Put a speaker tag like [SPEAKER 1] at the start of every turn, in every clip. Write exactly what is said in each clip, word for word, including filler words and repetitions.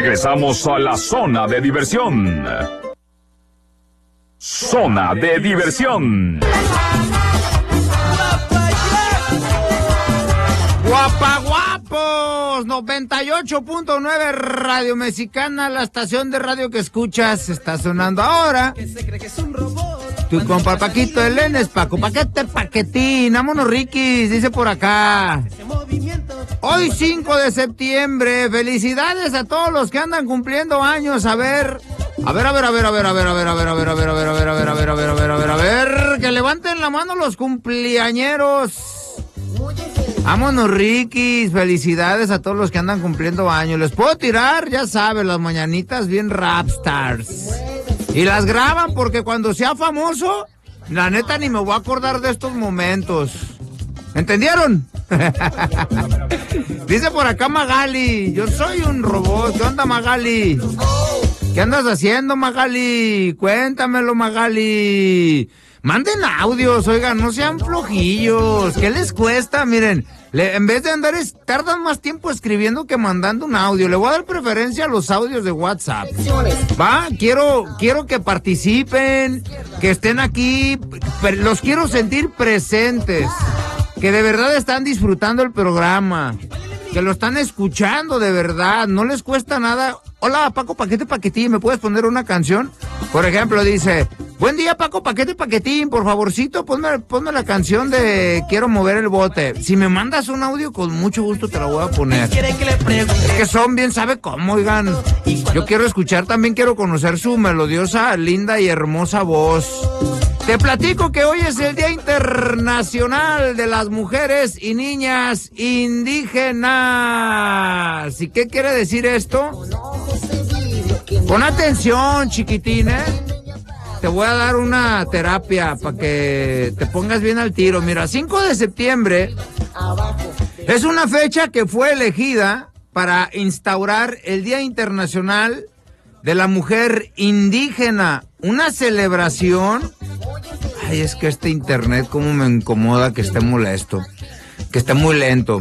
[SPEAKER 1] Regresamos a la zona de diversión. Zona de diversión.
[SPEAKER 2] Guapa guapos, noventa y ocho punto nueve Radio Mexicana, la estación de radio que escuchas, está sonando ahora. Tu compa Paquito de Lenes, Paco Paquete, Paquetín, vámonos Riquis, dice por acá. Hoy cinco de septiembre, felicidades a todos los que andan cumpliendo años, a ver... A ver, a ver, a ver, a ver, a ver, a ver, a ver, a ver, a ver, a ver, a ver, a ver, a ver, a ver, a ver, a ver, a ver, que levanten la mano los cumpleañeros. Vámonos, Riquis, felicidades a todos los que andan cumpliendo años. Les puedo tirar, ya sabes, las mañanitas bien rapstars. Y las graban porque cuando sea famoso, la neta ni me voy a acordar de estos momentos. ¿Entendieron? Dice por acá Magali, yo soy un robot. ¿Qué onda, Magali? ¿Qué andas haciendo, Magali? Cuéntamelo, Magali. Manden audios, oigan, no sean flojillos. ¿Qué les cuesta? Miren, le, en vez de andar, es, tardan más tiempo escribiendo que mandando un audio. Le voy a dar preferencia a los audios de WhatsApp. Va, quiero, quiero que participen, que estén aquí. Los quiero sentir presentes. Que de verdad están disfrutando el programa. Que lo están escuchando de verdad. No les cuesta nada. Hola, Paco Paquete Paquetín, ¿me puedes poner una canción? Por ejemplo, dice... Buen día, Paco Paquete Paquetín, por favorcito, ponme, ponme la canción de Quiero mover el bote. Si me mandas un audio, con mucho gusto te la voy a poner. Es que son bien, ¿sabe cómo? Oigan, yo quiero escuchar, también quiero conocer su melodiosa, linda y hermosa voz. Te platico que hoy es el Día Internacional de las Mujeres y Niñas Indígenas. ¿Y qué quiere decir esto? Pon atención, chiquitín, ¿eh? Te voy a dar una terapia para que te pongas bien al tiro. Mira, cinco de septiembre es una fecha que fue elegida para instaurar el Día Internacional de la Mujer Indígena. Una celebración. Ay, es que este internet cómo me incomoda que esté molesto, que esté muy lento.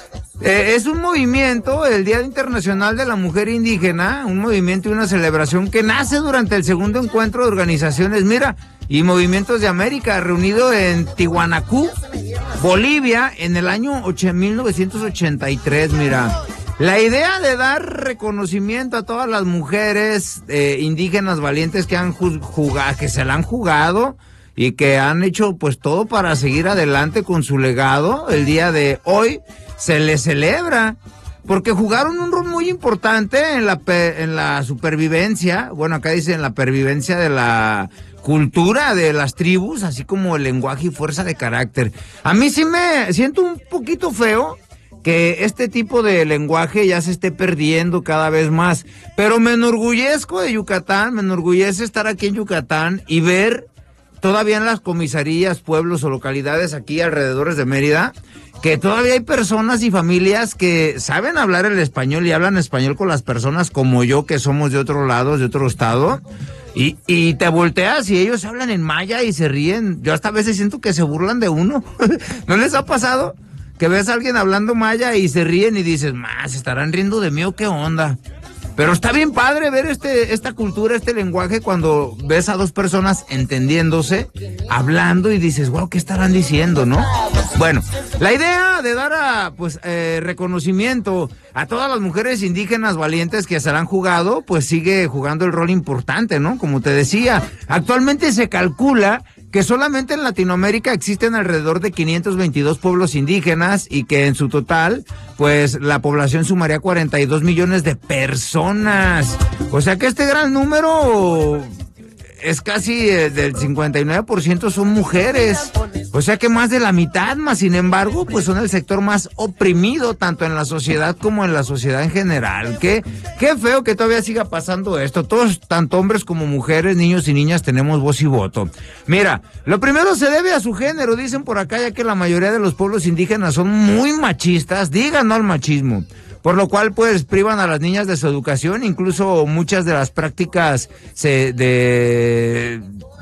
[SPEAKER 2] Eh, es un movimiento, el Día Internacional de la Mujer Indígena, un movimiento y una celebración que nace durante el segundo encuentro de organizaciones, mira, y movimientos de América, reunido en Tiwanaku, Bolivia, en el año mil novecientos ochenta y tres, mira. La idea de dar reconocimiento a todas las mujeres eh, indígenas valientes que han jugado, que se la han jugado y que han hecho pues todo para seguir adelante con su legado, el día de hoy se les celebra, porque jugaron un rol muy importante en la, en la supervivencia, bueno, acá dice en la pervivencia de la cultura de las tribus, así como el lenguaje y fuerza de carácter. A mí sí me siento un poquito feo que este tipo de lenguaje ya se esté perdiendo cada vez más, pero me enorgullezco de Yucatán, me enorgullece estar aquí en Yucatán y ver todavía en las comisarías, pueblos o localidades aquí alrededor de Mérida, que todavía hay personas y familias que saben hablar el español y hablan español con las personas como yo, que somos de otro lado, de otro estado, y, y te volteas y ellos hablan en maya y se ríen. Yo hasta a veces siento que se burlan de uno. ¿No les ha pasado? Que ves a alguien hablando maya y se ríen y dices, más, ¿se estarán riendo de mí o qué onda? Pero está bien padre ver este, esta cultura, este lenguaje, cuando ves a dos personas entendiéndose, hablando y dices, wow, ¿qué estarán diciendo, no? Bueno, la idea de dar a, pues, eh, reconocimiento a todas las mujeres indígenas valientes que se la han jugado, pues sigue jugando el rol importante, ¿no? Como te decía, actualmente se calcula que solamente en Latinoamérica existen alrededor de quinientos veintidós pueblos indígenas y que en su total, pues la población sumaría cuarenta y dos millones de personas. O sea que este gran número es casi eh, del cincuenta y nueve por ciento son mujeres. O sea que más de la mitad, más sin embargo, pues son el sector más oprimido, tanto en la sociedad como en la sociedad en general. Qué, qué feo que todavía siga pasando esto. Todos, tanto hombres como mujeres, niños y niñas, tenemos voz y voto. Mira, lo primero se debe a su género, dicen por acá, ya que la mayoría de los pueblos indígenas son muy machistas, digan no al machismo. Por lo cual, pues, privan a las niñas de su educación, incluso muchas de las prácticas se, de,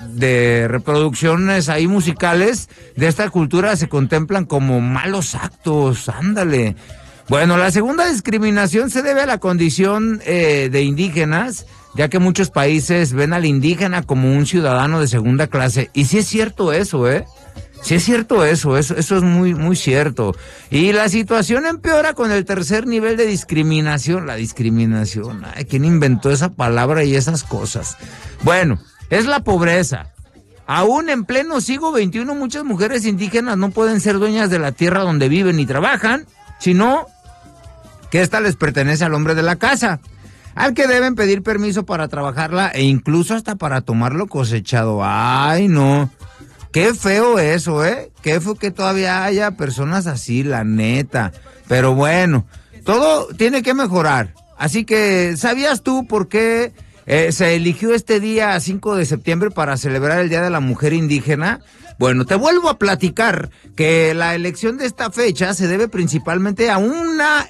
[SPEAKER 2] de reproducciones ahí musicales de esta cultura se contemplan como malos actos, ándale. Bueno, la segunda discriminación se debe a la condición eh, de indígenas, ya que muchos países ven al indígena como un ciudadano de segunda clase. Y sí es cierto eso, ¿eh? Sí es cierto eso, eso, eso es muy, muy cierto. Y la situación empeora con el tercer nivel de discriminación. La discriminación, ay, ¿quién inventó esa palabra y esas cosas? Bueno, es la pobreza. Aún en pleno siglo veintiuno, muchas mujeres indígenas no pueden ser dueñas de la tierra donde viven y trabajan, sino que ésta les pertenece al hombre de la casa, al que deben pedir permiso para trabajarla e incluso hasta para tomarlo cosechado. Ay, no. Qué feo eso, ¿eh? Qué feo que todavía haya personas así, la neta. Pero bueno, todo tiene que mejorar. Así que, ¿sabías tú por qué eh, se eligió este día cinco de septiembre para celebrar el Día de la Mujer Indígena? Bueno, te vuelvo a platicar que la elección de esta fecha se debe principalmente a una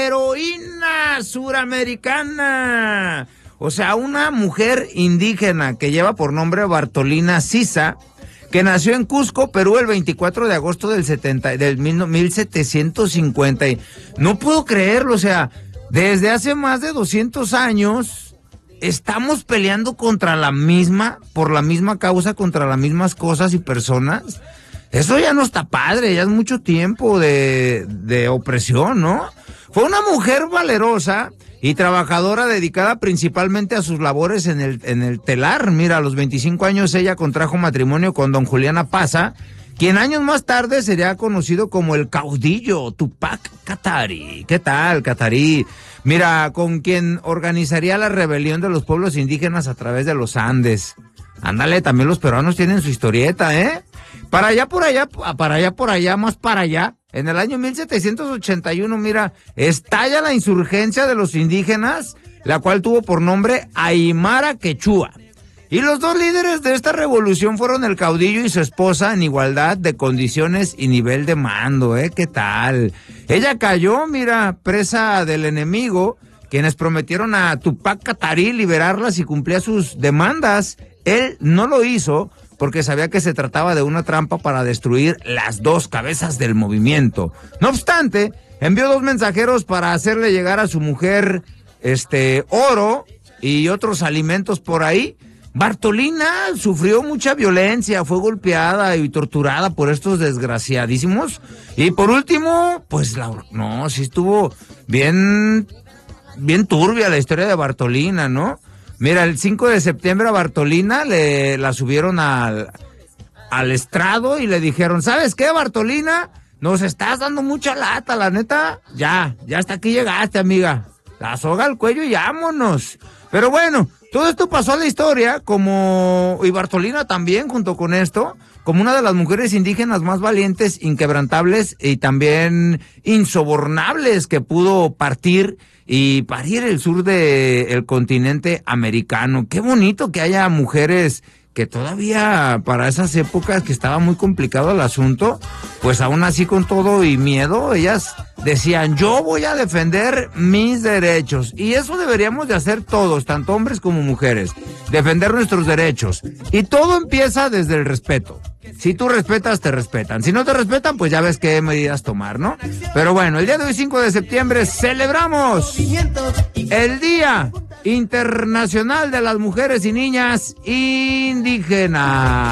[SPEAKER 2] heroína suramericana. O sea, una mujer indígena que lleva por nombre Bartolina Sisa, que nació en Cusco, Perú, el veinticuatro de agosto del setenta, del mil setecientos cincuenta. Y no puedo creerlo, o sea, desde hace más de doscientos años estamos peleando contra la misma, por la misma causa, contra las mismas cosas y personas. Eso ya no está padre, ya es mucho tiempo de, de opresión, ¿no? Fue una mujer valerosa y trabajadora dedicada principalmente a sus labores en el, en el telar. Mira, a los veinticinco años ella contrajo matrimonio con don Juliana Paza, quien años más tarde sería conocido como el caudillo Tupac Katari. ¿Qué tal, Katari? Mira, con quien organizaría la rebelión de los pueblos indígenas a través de los Andes. Ándale, también los peruanos tienen su historieta, ¿eh? Para allá, por allá, para allá, por allá, más para allá. En el año mil setecientos ochenta y uno, mira, estalla la insurgencia de los indígenas, la cual tuvo por nombre Aymara Quechua. Y los dos líderes de esta revolución fueron el caudillo y su esposa en igualdad de condiciones y nivel de mando, ¿eh? ¿Qué tal? Ella cayó, mira, presa del enemigo, quienes prometieron a Tupac Katari liberarla si cumplía sus demandas. Él no lo hizo porque sabía que se trataba de una trampa para destruir las dos cabezas del movimiento. No obstante, envió dos mensajeros para hacerle llegar a su mujer este oro y otros alimentos por ahí. Bartolina sufrió mucha violencia, fue golpeada y torturada por estos desgraciadísimos. Y por último, pues la no, sí estuvo bien bien turbia la historia de Bartolina, ¿no? Mira, el cinco de septiembre a Bartolina le la subieron al, al estrado y le dijeron, ¿sabes qué, Bartolina? Nos estás dando mucha lata, la neta. Ya, ya hasta aquí llegaste, amiga. La soga al cuello y vámonos. Pero bueno, todo esto pasó a la historia como, y Bartolina también junto con esto, como una de las mujeres indígenas más valientes, inquebrantables y también insobornables que pudo partir y parir el sur del continente americano. Qué bonito que haya mujeres que todavía para esas épocas que estaba muy complicado el asunto, pues aún así con todo y miedo, ellas decían, yo voy a defender mis derechos. Y eso deberíamos de hacer todos, tanto hombres como mujeres, defender nuestros derechos. Y todo empieza desde el respeto. Si tú respetas, te respetan. Si no te respetan, pues ya ves qué medidas tomar, ¿no? Pero bueno, el día de hoy, cinco de septiembre, celebramos el Día Internacional de las Mujeres y Niñas Indígenas.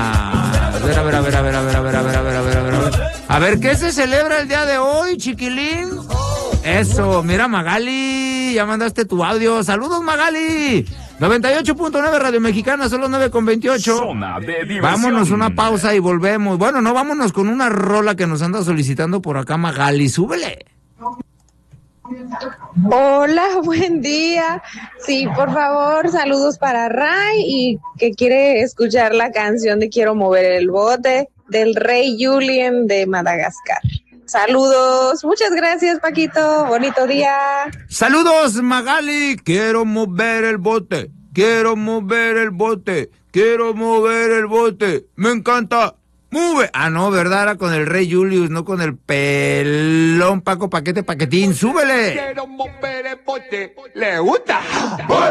[SPEAKER 2] A ver, a ver, a ver, a ver, a ver, a ver, a ver, a ver, a ver, a ver, a ver. A ver, ¿qué se celebra el día de hoy, chiquilín? Eso, mira, Magali, ya mandaste tu audio. ¡Saludos, Magali! noventa y ocho punto nueve Radio Mexicana, son las nueve con veintiocho.
[SPEAKER 1] Zona de diversión.
[SPEAKER 2] Vámonos una pausa y volvemos. Bueno, no, vámonos con una rola que nos anda solicitando por acá, Magali. ¡Súbele!
[SPEAKER 3] Hola, buen día. Sí, por favor, saludos para Ray y que quiere escuchar la canción de Quiero mover el bote del Rey Julien de Madagascar. Saludos, muchas gracias, Paquito, bonito día.
[SPEAKER 2] Saludos, Magali, quiero mover el bote, quiero mover el bote, quiero mover el bote, me encanta. Move. Ah, no, ¿verdad? Era con el Rey Julius, no con el pelón Paco Paquete Paquetín. ¡Súbele!
[SPEAKER 4] Quiero mover el bote, le gusta.